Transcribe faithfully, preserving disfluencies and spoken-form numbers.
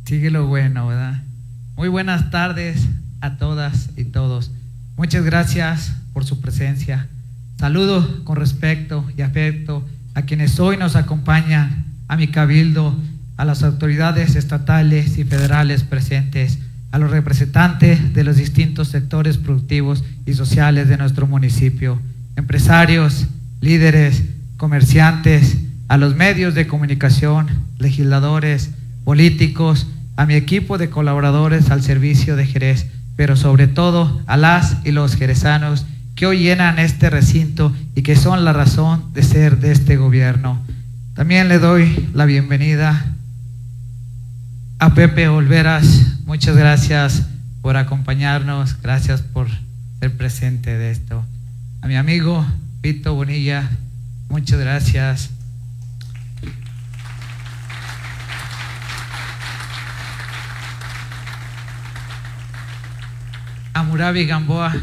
Sigue lo bueno, ¿verdad? Muy buenas tardes a todas y todos. Muchas gracias por su presencia. Saludo con respeto y afecto a quienes hoy nos acompañan, a mi cabildo, a las autoridades estatales y federales presentes, a los representantes de los distintos sectores productivos y sociales de nuestro municipio, empresarios, líderes, comerciantes, a los medios de comunicación, legisladores, políticos, a mi equipo de colaboradores al servicio de Jerez, pero sobre todo a las y los jerezanos que hoy llenan este recinto y que son la razón de ser de este gobierno. También le doy la bienvenida a Pepe Olveras. Muchas gracias por acompañarnos, gracias por ser presente de esto. A mi amigo Vito Bonilla, muchas gracias. A Murabi Gamboa,